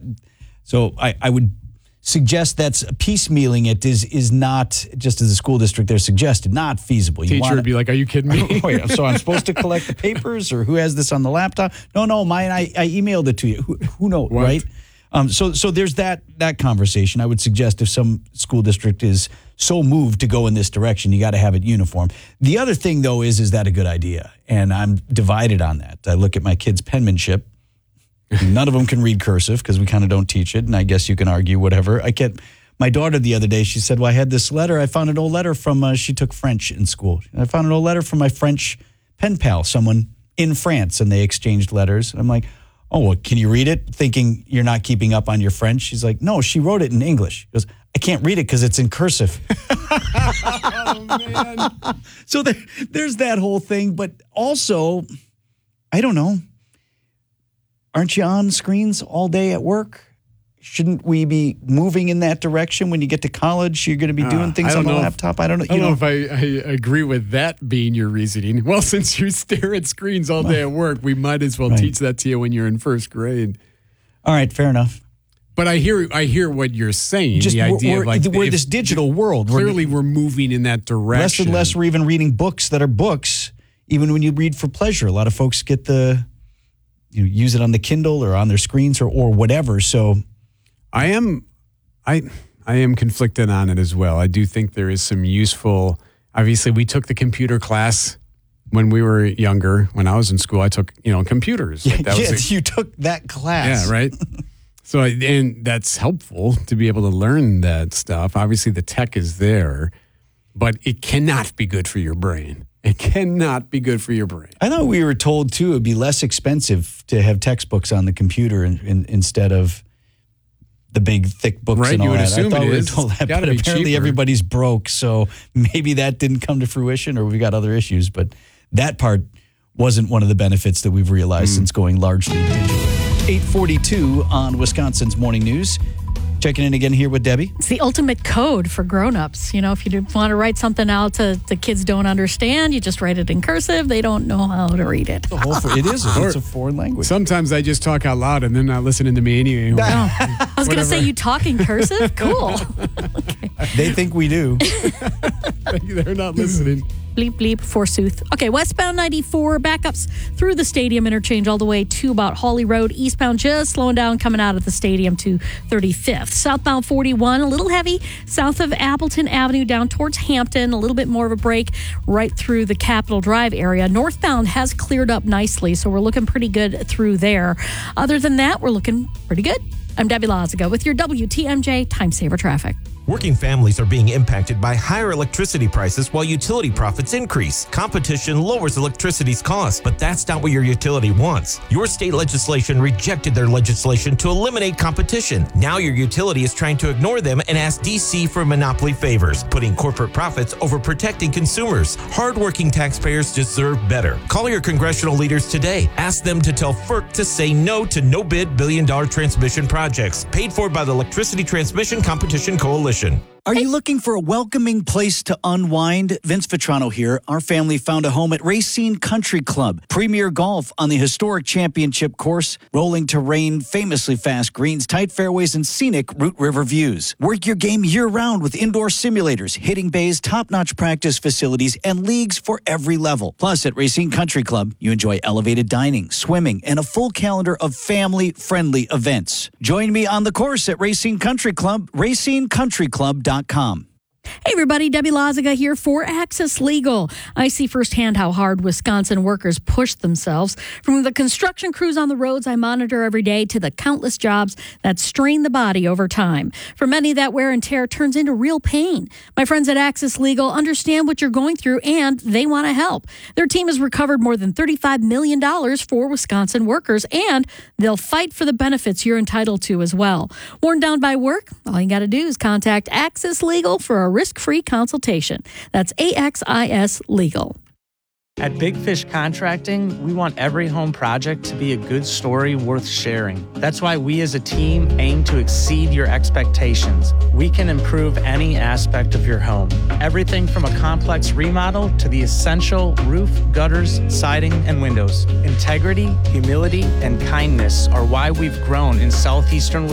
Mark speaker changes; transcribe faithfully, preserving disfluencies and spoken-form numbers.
Speaker 1: so I, I would suggest that's piecemealing it is is not, just as a school district, they're suggested, not feasible. You
Speaker 2: Teacher
Speaker 1: wanna,
Speaker 2: would be like, are you kidding me?
Speaker 1: oh, yeah, so I'm supposed to collect the papers, or who has this on the laptop? No, no, mine, I, I emailed it to you. Who, who knows,
Speaker 2: What?
Speaker 1: right? Um, so so there's that that conversation. I would suggest if some school district is so moved to go in this direction, you got to have it uniform. The other thing, though, is, is that a good idea? And I'm divided on that. I look at my kids' penmanship. None of them can read cursive because we kind of don't teach it. And I guess you can argue whatever. I get my daughter the other day. She said, well, I had this letter. I found an old letter from, uh, she took French in school. I found an old letter from my French pen pal, someone in France, and they exchanged letters. And I'm like, oh, well, can you read it? Thinking you're not keeping up on your French. She's like, no, she wrote it in English. She goes, I can't read it because it's in cursive.
Speaker 2: Oh, man.
Speaker 1: So there, there's that whole thing. But also, I don't know. Aren't you on screens all day at work? Shouldn't we be moving in that direction? When you get to college, you're going to be doing
Speaker 2: Uh,
Speaker 1: things
Speaker 2: I
Speaker 1: on
Speaker 2: don't
Speaker 1: the
Speaker 2: know if-
Speaker 1: laptop. I don't know.
Speaker 2: I
Speaker 1: You
Speaker 2: don't know,
Speaker 1: know,
Speaker 2: if I, I agree with that being your reasoning. Well, since you stare at screens all day at work, we might as well
Speaker 1: Right.
Speaker 2: teach that to you when you're in first grade.
Speaker 1: all right, fair enough.
Speaker 2: But I hear I hear what you're saying.
Speaker 1: Just
Speaker 2: the
Speaker 1: we're,
Speaker 2: idea
Speaker 1: we're,
Speaker 2: of like
Speaker 1: we're
Speaker 2: if-
Speaker 1: this digital world. We're-
Speaker 2: clearly we're moving in that direction.
Speaker 1: less and less we're even reading books that are books, even when you read for pleasure. A lot of folks get the, you know, use it on the Kindle or on their screens or, or whatever. So
Speaker 2: I am, I, I am conflicted on it as well. I do think there is some useful. Obviously, we took the computer class when we were younger. When I was in school, I took you know computers. Like, that was
Speaker 1: yes,
Speaker 2: a-
Speaker 1: you took that class.
Speaker 2: yeah, right. So I- and that's helpful to be able to learn that stuff. Obviously, the tech is there, but it cannot be good for your brain. It cannot be good for your brain.
Speaker 1: I thought we were told, too, it would be less expensive to have textbooks on the computer in, in, instead of the big, thick books
Speaker 2: Right,
Speaker 1: and
Speaker 2: you
Speaker 1: all
Speaker 2: would
Speaker 1: that.
Speaker 2: assume
Speaker 1: I thought
Speaker 2: it
Speaker 1: we were
Speaker 2: is.
Speaker 1: told that,
Speaker 2: It's gotta
Speaker 1: but
Speaker 2: be
Speaker 1: apparently
Speaker 2: cheaper.
Speaker 1: everybody's broke, so maybe that didn't come to fruition or we've got other issues. But that part wasn't one of the benefits that we've realized
Speaker 2: Mm.
Speaker 1: since going largely digital. eight forty-two on Wisconsin's Morning News. Checking in again here with Debbie.
Speaker 3: It's the ultimate code for grown-ups. You know, if you want to write something out to the kids don't understand, you just write it in cursive. They don't know how to read it.
Speaker 1: The whole, it is. A, it's a foreign language.
Speaker 2: Sometimes I just talk out loud and they're not listening to me anyway.
Speaker 3: I was going to say, you talk in cursive? Cool.
Speaker 1: They think we do.
Speaker 2: They're not listening.
Speaker 3: Bleep, bleep, forsooth. Okay, westbound ninety-four, backups through the stadium interchange all the way to about Hawley Road. Eastbound just slowing down coming out of the stadium to thirty-fifth. Southbound forty-one, a little heavy south of Appleton Avenue down towards Hampton. A little bit more of a break right through the Capitol Drive area. Northbound has cleared up nicely, so we're looking pretty good through there. Other than that, we're looking pretty good. I'm Debbie Lazaga with your W T M J Time Saver Traffic.
Speaker 4: Working families are being impacted by higher electricity prices while utility profits increase. Competition lowers electricity's cost, but that's not what your utility wants. Your state legislation rejected their legislation to eliminate competition. Now your utility is trying to ignore them and ask D C for monopoly favors, putting corporate profits over protecting consumers. Hardworking taxpayers deserve better. Call your congressional leaders today. Ask them to tell FERC to say no to no-bid billion-dollar transmission projects paid for by the Electricity Transmission Competition Coalition.
Speaker 1: Are you looking for a welcoming place to unwind? Vince Vitrano here. Our family found a home at Racine Country Club. Premier golf on the historic championship course, rolling terrain, famously fast greens, tight fairways, and scenic Root River views. Work your game year-round with indoor simulators, hitting bays, top-notch practice facilities, and leagues for every level. Plus, at Racine Country Club, you enjoy elevated dining, swimming, and a full calendar of family-friendly events. Join me on the course at Racine Country Club, racine country club dot com.
Speaker 3: Hey everybody, Debbie Lazaga here for Access Legal. I see firsthand how hard Wisconsin workers push themselves. From the construction crews on the roads I monitor every day to the countless jobs that strain the body over time. For many, that wear and tear turns into real pain. My friends at Access Legal understand what you're going through and they want to help. Their team has recovered more than thirty-five million dollars for Wisconsin workers, and they'll fight for the benefits you're entitled to as well. Worn down by work? All you got to do is contact Access Legal for a risk-free consultation. That's A X I S Legal.
Speaker 5: At Big Fish Contracting, we want every home project to be a good story worth sharing. That's why we as a team aim to exceed your expectations. We can improve any aspect of your home. Everything from a complex remodel to the essential roof, gutters, siding, and windows. Integrity, humility, and kindness are why we've grown in southeastern Wisconsin.